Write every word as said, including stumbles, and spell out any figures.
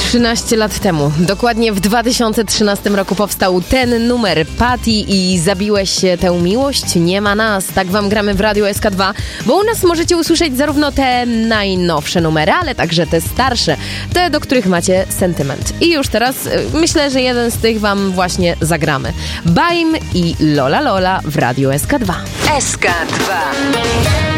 trzynaście lat temu, dokładnie w dwa tysiące trzynastym roku powstał ten numer. Patty i Zabiłeś tę miłość, nie ma nas. Tak wam gramy w Radiu S K dwa, bo u nas możecie usłyszeć zarówno te najnowsze numery, ale także te starsze, te, do których macie sentyment. I już teraz y, myślę, że jeden z tych wam właśnie zagramy. Baim i Lola Lola w Radiu S K dwa. S K dwa.